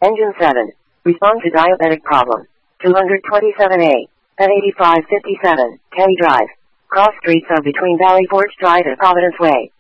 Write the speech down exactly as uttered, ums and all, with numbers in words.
Engine seven. Respond to diabetic problem. two twenty-seven A. At eighty-five fifty-seven, Kenny Drive. Cross streets are between Valley Forge Drive and Providence Way.